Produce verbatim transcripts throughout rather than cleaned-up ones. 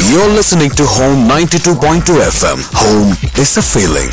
You're listening to Home ninety-two point two F M. Home is a feeling.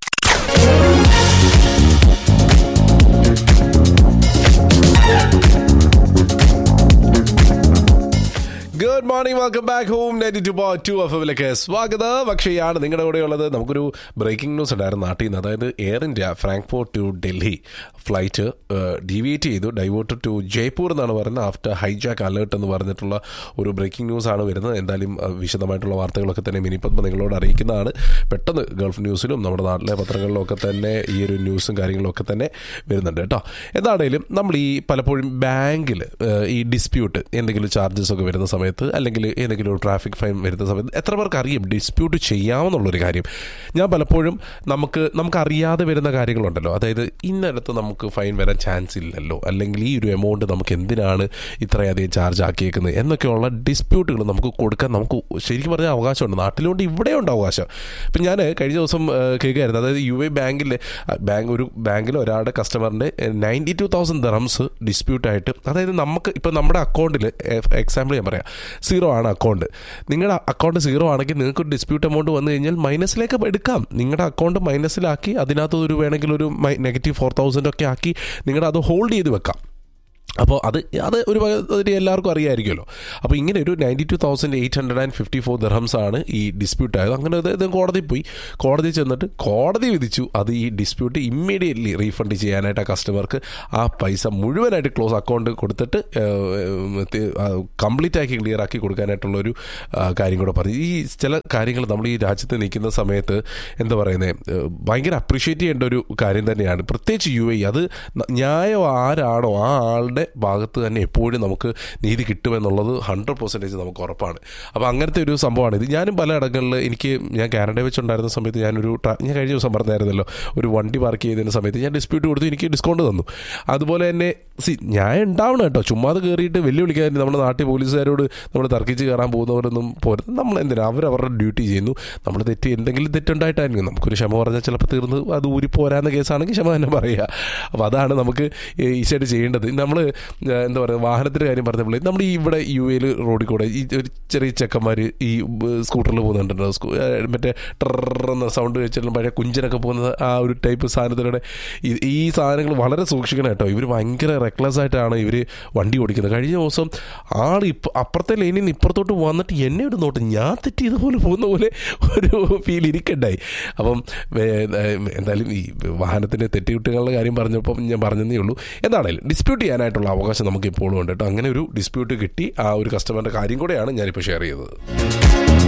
Good morning, welcome back home ninety two point two F എമ്മിലേക്ക് സ്വാഗതം. അക്ഷയാണ് നിങ്ങളുടെ കൂടെ ഉള്ളത്. നമുക്കൊരു breaking news ഉണ്ടായിരുന്നു നാട്ടിൽ നിന്ന്. അതായത് air India Frankfurt to Delhi flight deviate ചെയ്തു, ഡൈവേർട്ട് ടു ജയ്പൂർ എന്നാണ് പറയുന്നത്. ആഫ്റ്റർ ഹൈജാക്ക് അലേർട്ട് എന്ന് പറഞ്ഞിട്ടുള്ള ഒരു ബ്രേക്കിംഗ് ന്യൂസാണ് വരുന്നത്. എന്തായാലും വിശദമായിട്ടുള്ള വാർത്തകളൊക്കെ തന്നെ മിനിപ്പം നിങ്ങളോട് അറിയിക്കുന്നതാണ്. പെട്ടെന്ന് ഗൾഫ് ന്യൂസിലും നമ്മുടെ നാട്ടിലെ പത്രങ്ങളിലും ഒക്കെ തന്നെ ഈ ഒരു ന്യൂസും കാര്യങ്ങളും ഒക്കെ തന്നെ വരുന്നുണ്ട് കേട്ടോ. എന്താണേലും നമ്മൾ ഈ പലപ്പോഴും ബാങ്കിൽ ഈ ഡിസ്പ്യൂട്ട് എന്തെങ്കിലും ചാർജസ് ഒക്കെ വരുന്ന സമയത്ത് അല്ലെങ്കിൽ ഏതെങ്കിലും ഒരു ട്രാഫിക് ഫൈൻ വരുന്ന സമയത്ത് എത്ര പേർക്ക് അറിയും ഡിസ്പ്യൂട്ട് ചെയ്യാമെന്നുള്ളൊരു കാര്യം? ഞാൻ പലപ്പോഴും നമുക്ക് നമുക്കറിയാതെ വരുന്ന കാര്യങ്ങളുണ്ടല്ലോ. അതായത് ഇന്നടത്ത് നമുക്ക് ഫൈൻ വരാൻ ചാൻസ് ഇല്ലല്ലോ, അല്ലെങ്കിൽ ഈ ഒരു എമൗണ്ട് നമുക്ക് എന്തിനാണ് ഇത്രയധികം ചാർജ് ആക്കിയേക്കുന്നത് എന്നൊക്കെയുള്ള ഡിസ്പ്യൂട്ടുകൾ നമുക്ക് കൊടുക്കാൻ നമുക്ക് ശരിക്കും പറഞ്ഞാൽ അവകാശമുണ്ട്. നാട്ടിലുണ്ട്, ഇവിടെയുണ്ട് അവകാശം. ഇപ്പം ഞാൻ കഴിഞ്ഞ ദിവസം കേൾക്കുകയായിരുന്നു. അതായത് യു എ ബാങ്കിൽ ബാങ്ക് ഒരു ബാങ്കിൽ ഒരാളുടെ കസ്റ്റമറിൻ്റെ നയൻറ്റി ടു തൗസൻഡ് ദറംസ് ഡിസ്പ്യൂട്ടായിട്ട്, അതായത് നമുക്ക് ഇപ്പം നമ്മുടെ അക്കൗണ്ടിൽ എക്സാമ്പിൾ ഞാൻ പറയാം, സീറോ ആണ് അക്കൗണ്ട്. നിങ്ങളുടെ അക്കൗണ്ട് സീറോ ആണെങ്കിൽ നിങ്ങൾക്ക് ഒരു ഡിസ്പ്യൂട്ട് എമൗണ്ട് വന്നു കഴിഞ്ഞാൽ മൈനസിലേക്ക് എടുക്കാം. നിങ്ങളുടെ അക്കൗണ്ട് മൈനസിലാക്കി അതിനകത്ത് ഒരു വേണമെങ്കിൽ ഒരു നെഗറ്റീവ് ഫോർ തൗസൻഡ് ഒക്കെ ആക്കി നിങ്ങളുടെ അത് ഹോൾഡ് ചെയ്ത് വെക്കാം. അപ്പോൾ അത് അത് ഒരു എല്ലാവർക്കും അറിയാമായിരിക്കുമല്ലോ. അപ്പോൾ ഇങ്ങനെ ഒരു ninety two thousand eight hundred and fifty four dirhams ആണ് ഈ ഡിസ്പ്യൂട്ട് ആയത്. അങ്ങനെ ഇത് കോടതി പോയി, കോടതി ചെന്നിട്ട് കോടതി വിധിച്ചു അത് ഈ ഡിസ്പ്യൂട്ട് ഇമ്മീഡിയറ്റ്ലി റീഫണ്ട് ചെയ്യാനായിട്ട് ആ കസ്റ്റമർക്ക് ആ പൈസ മുഴുവനായിട്ട് ക്ലോസ് അക്കൗണ്ട് കൊടുത്തിട്ട് കംപ്ലീറ്റ് ആക്കി ക്ലിയർ ആക്കി കൊടുക്കാനായിട്ടുള്ളൊരു കാര്യം കൂടെ പറഞ്ഞു. ഈ ചില കാര്യങ്ങൾ നമ്മൾ ഈ രാജ്യത്ത് നിൽക്കുന്ന സമയത്ത് എന്താ പറയുന്നത്, ഭയങ്കര അപ്രീഷിയേറ്റ് ചെയ്യേണ്ട ഒരു കാര്യം തന്നെയാണ്. പ്രത്യേകിച്ച് യു എ അത് ന്യായം ആരാണോ ആ ആളുടെ ഭാഗത്ത് തന്നെ എപ്പോഴും നമുക്ക് നീതി കിട്ടുമെന്നുള്ളത് ഹൺഡ്രഡ് പെർസെൻറ്റേജ് നമുക്ക് ഉറപ്പാണ്. അപ്പോൾ അങ്ങനത്തെ ഒരു സംഭവമാണ് ഇത്. ഞാനും പല ഇടങ്ങളിൽ എനിക്ക് ഞാൻ കാനഡയിൽ വെച്ചുണ്ടായിരുന്ന സമയത്ത് ഞാനൊരു ഞാൻ കഴിഞ്ഞ ദിവസം പറഞ്ഞായിരുന്നല്ലോ, ഒരു വണ്ടി പാർക്ക് ചെയ്തതിൻ്റെ സമയത്ത് ഞാൻ ഡിസ്പ്യൂട്ട് കൊടുത്തു, എനിക്ക് ഡിസ്കൗണ്ട് തന്നു. അതുപോലെ തന്നെ സി ഞാൻ ഉണ്ടാവണം കേട്ടോ, ചുമ്മാതെ കയറിയിട്ട് വെല്ലുവിളിക്കാൻ നമ്മുടെ നാട്ടിൽ പോലീസുകാരോട് നമ്മൾ തർക്കിച്ച് കയറാൻ പോകുന്നവരൊന്നും പോരുത്. നമ്മൾ എന്തിനാ, അവരവരുടെ ഡ്യൂട്ടി ചെയ്യുന്നു. നമ്മൾ തെറ്റ് എന്തെങ്കിലും തെറ്റുണ്ടായിട്ടായിരിക്കും, നമുക്കൊരു ക്ഷമ പറഞ്ഞാൽ ചിലപ്പോൾ തീർന്ന് അത് ഊരിപ്പോരാന്ന കേസാണെങ്കിൽ ക്ഷമ തന്നെ പറയുക. അപ്പോൾ അതാണ് നമുക്ക് ഈസിയായിട്ട് ചെയ്യേണ്ടത്. നമ്മൾ എന്താ പറയുക, വാഹനത്തിൻ്റെ കാര്യം പറഞ്ഞപ്പോൾ നമ്മൾ ഈ ഇവിടെ യു എയിൽ റോഡിൽ കൂടെ ഈ ഒരു ചെറിയ ചെക്കന്മാർ ഈ സ്കൂട്ടറിൽ പോകുന്നുണ്ടല്ലോ, മറ്റേ ട്രെന്ന സൗണ്ട് വെച്ചിട്ടുള്ള പഴയ കുഞ്ചനൊക്കെ പോകുന്ന ആ ഒരു ടൈപ്പ് സാധനത്തിലൂടെ ഈ സാധനങ്ങൾ വളരെ സൂക്ഷിക്കണം കേട്ടോ. ഇവർ ഭയങ്കര റെക്ലെസ് ആയിട്ടാണ് ഇവർ വണ്ടി ഓടിക്കുന്നത്. കഴിഞ്ഞ ദിവസം ആൾ ഇപ്പം അപ്പുറത്തെ ലൈനിൽ നിന്ന് ഇപ്പുറത്തോട്ട് വന്നിട്ട് എന്നെ ഒരു നോട്ട് ഞാൻ തെറ്റി ഇതുപോലെ പോകുന്ന പോലെ ഒരു ഫീൽ ഇരിക്കണ്ടായി. അപ്പം എന്തായാലും ഈ വാഹനത്തിൻ്റെ തെറ്റുകുട്ടികളുടെ കാര്യം പറഞ്ഞപ്പം ഞാൻ പറഞ്ഞതേ ഉള്ളൂ. എന്താണേലും ഡിസ്പ്യൂട്ട് ചെയ്യാനായിട്ടുള്ള അവകാശം നമുക്ക് ഇപ്പോഴും ഉണ്ട് കേട്ടോ. അങ്ങനെ ഒരു ഡിസ്പ്യൂട്ട് കിട്ടി ആ ഒരു കസ്റ്റമറിൻ്റെ കാര്യം കൂടെയാണ് ഞാനിപ്പോൾ ഷെയർ ചെയ്തത്.